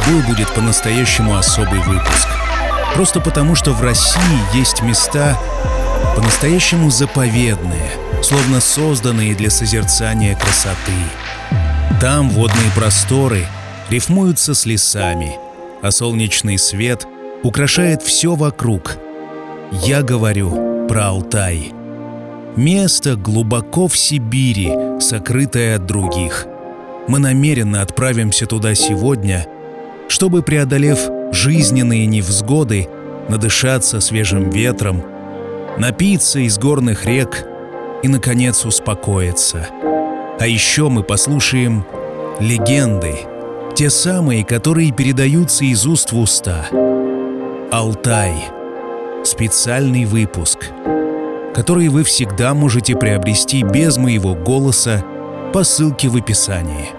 тобой будет по-настоящему особый выпуск. Просто потому, что в России есть места по-настоящему заповедные, словно созданные для созерцания красоты. Там водные просторы рифмуются с лесами, а солнечный свет украшает все вокруг. Я говорю про Алтай. Место глубоко в Сибири, сокрытое от других. Мы намеренно отправимся туда сегодня, чтобы, преодолев жизненные невзгоды, надышаться свежим ветром, напиться из горных рек и, наконец, успокоиться. А еще мы послушаем легенды, те самые, которые передаются из уст в уста. Алтай. Специальный выпуск, который вы всегда можете приобрести без моего голоса по ссылке в описании.